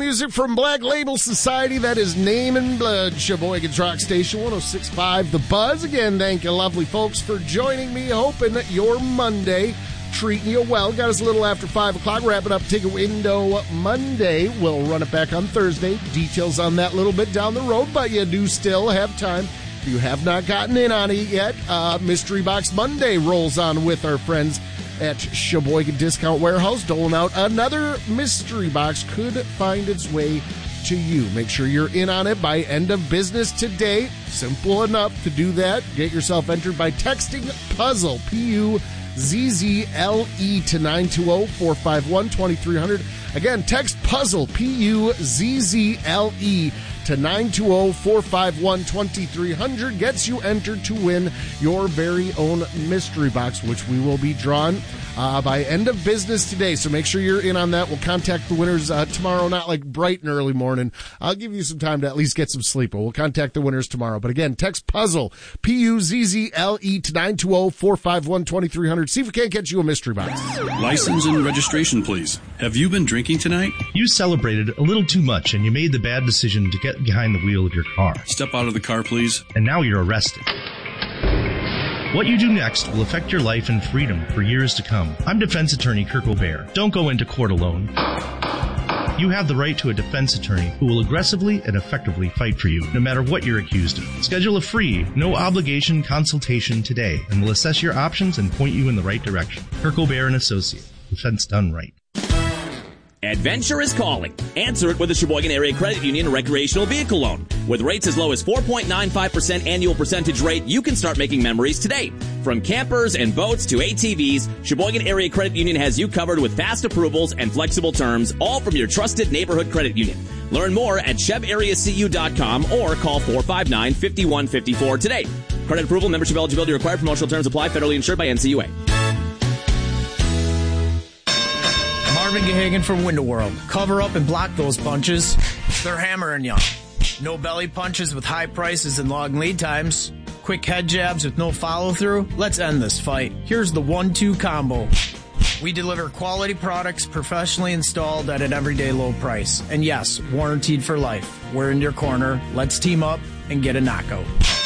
music from Black Label Society. That is Name and Blood, Sheboygan's Rock Station 106.5 The Buzz. Again, thank you, lovely folks, for joining me. Hoping that your Monday treating you well. Got us a little after 5 o'clock. Wrapping up Ticket Window Monday. We'll run it back on Thursday. Details on that a little bit down the road, but you do still have time. If you have not gotten in on it yet, Mystery Box Monday rolls on with our friends at Sheboygan Discount Warehouse, doling out another mystery box. Could find its way to you. Make sure you're in on it by end of business today. Simple enough to do that. Get yourself entered by texting PUZZLE, P-U-Z-Z-L-E, to 920-451-2300. Again, text PUZZLE, P-U-Z-Z-L-E, to 920-451-2300. Gets you entered to win your very own mystery box, which we will be drawn by end of business today. So make sure you're in on that. We'll contact the winners tomorrow, not like bright and early morning. I'll give you some time to at least get some sleep, but we'll contact the winners tomorrow. But again, text PUZZLE, P-U-Z-Z-L-E, to 920-451-2300. See if we can't get you a mystery box. License and registration, please. Have you been drinking tonight? You celebrated a little too much and you made the bad decision to get behind the wheel of your car. Step out of the car, please. And now you're arrested. What you do next will affect your life and freedom for years to come. I'm defense attorney Kirk O'Bear. Don't go into court alone. You have the right to a defense attorney who will aggressively and effectively fight for you, no matter what you're accused of. Schedule a free, no-obligation consultation today, and we'll assess your options and point you in the right direction. Kirk O'Bear & Associate. Defense done right. Adventure is calling. Answer it with a Sheboygan Area Credit Union recreational vehicle loan. With rates as low as 4.95% annual percentage rate, you can start making memories today. From campers and boats to ATVs, Sheboygan Area Credit Union has you covered with fast approvals and flexible terms, all from your trusted neighborhood credit union. Learn more at chevareacu.com or call 459-5154 today. Credit approval, membership eligibility required. Promotional terms apply. Federally insured by NCUA. Marvin Gehagen from Window World. Cover up and block those punches. They're hammering you. No belly punches with high prices and long lead times. Quick head jabs with no follow-through. Let's end this fight. Here's the 1-2 combo. We deliver quality products professionally installed at an everyday low price. And yes, warranted for life. We're in your corner. Let's team up and get a knockout.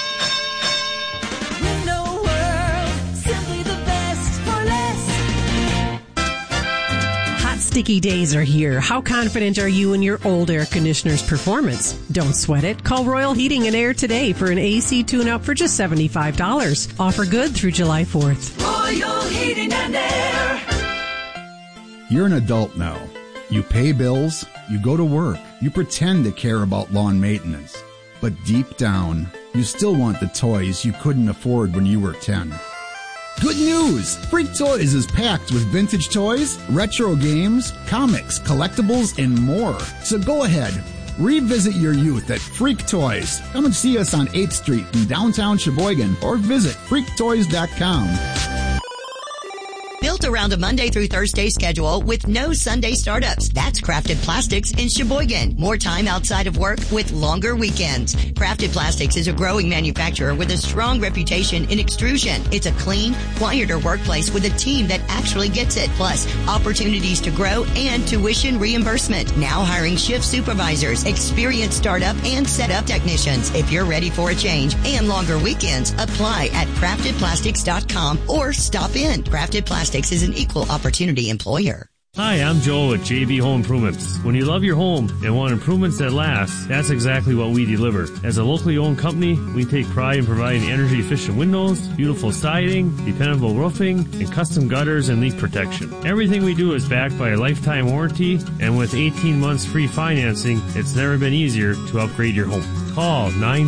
Sticky days are here. How confident are you in your old air conditioner's performance? Don't sweat it. Call Royal Heating and Air today for an AC tune-up for just $75. Offer good through July 4th. Royal Heating and Air. You're an adult now. You pay bills, you go to work, you pretend to care about lawn maintenance. But deep down, you still want the toys you couldn't afford when you were 10. Good news! Freak Toys is packed with vintage toys, retro games, comics, collectibles, and more. So go ahead, revisit your youth at Freak Toys. Come and see us on 8th Street in downtown Sheboygan or visit freaktoys.com. Built around a Monday through Thursday schedule with no Sunday startups. That's Crafted Plastics in Sheboygan. More time outside of work with longer weekends. Crafted Plastics is a growing manufacturer with a strong reputation in extrusion. It's a clean, quieter workplace with a team that actually gets it. Plus, opportunities to grow and tuition reimbursement. Now hiring shift supervisors, experienced startup and setup technicians. If you're ready for a change and longer weekends, apply at craftedplastics.com or stop in. Crafted Plastics is an equal opportunity employer. Hi, I'm Joel at JB Home Improvements. When you love your home and want improvements that last, that's exactly what we deliver. As a locally owned company, we take pride in providing energy-efficient windows, beautiful siding, dependable roofing, and custom gutters and leak protection. Everything we do is backed by a lifetime warranty, and with 18 months free financing, it's never been easier to upgrade your home. Call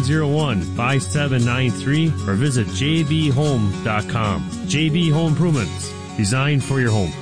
901-5793 or visit jbhome.com. JB Home Improvements, designed for your home.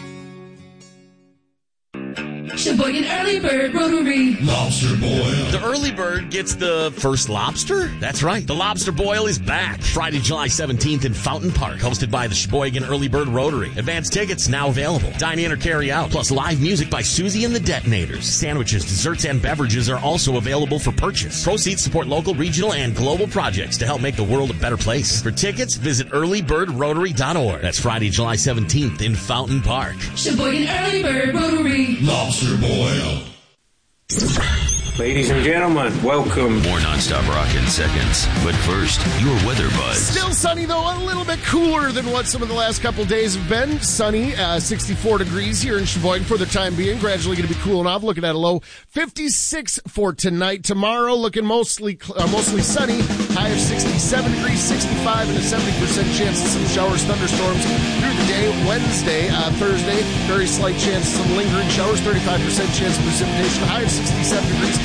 Sheboygan Early Bird Rotary. Lobster Boil. The Early Bird gets the first lobster? That's right. The Lobster Boil is back. Friday, July 17th in Fountain Park, hosted by the Sheboygan Early Bird Rotary. Advance tickets now available. Dine in or carry out. Plus live music by Susie and the Detonators. Sandwiches, desserts, and beverages are also available for purchase. Proceeds support local, regional, and global projects to help make the world a better place. For tickets, visit earlybirdrotary.org. That's Friday, July 17th in Fountain Park. Sheboygan Early Bird Rotary. Lobster Boil. Ladies and gentlemen, welcome. More nonstop rock in seconds. But first, your weather buzz. Still sunny, though, a little bit cooler than what some of the last couple days have been. Sunny, 64 degrees here in Sheboygan for the time being. Gradually going to be cooling off. Looking at a low 56 for tonight. Tomorrow, looking mostly sunny. High of 67 degrees, 65, and a 70% chance of some showers, thunderstorms through the day. Wednesday, Thursday, very slight chance of some lingering showers. 35% chance of precipitation. High of 67 degrees.